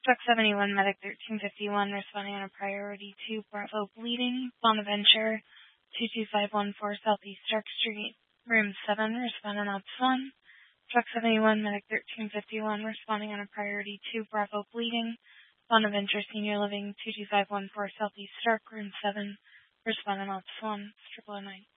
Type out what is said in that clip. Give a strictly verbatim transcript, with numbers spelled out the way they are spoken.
Truck seventy-one, Medic thirteen fifty-one, responding on a priority to Bravo bleeding, Bonaventure, two two five one four Southeast Stark Street, room seven, responding on one. Truck seventy-one, Medic thirteen fifty-one, responding on a priority to Bravo bleeding, Bonaventure Senior Living, two two five one four Southeast Stark, room seven, responding on one, triple oh nine.